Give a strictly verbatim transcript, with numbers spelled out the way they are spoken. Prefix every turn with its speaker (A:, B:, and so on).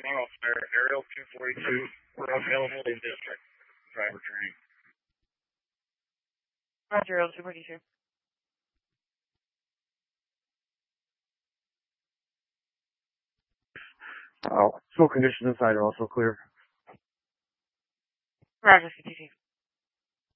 A: Ronald Fire, Aerial two forty-two, we're available in district. Driver training.
B: Roger, Aerial two forty-two.
C: Uh, fuel conditions inside are also clear.
B: Roger, fifty-two.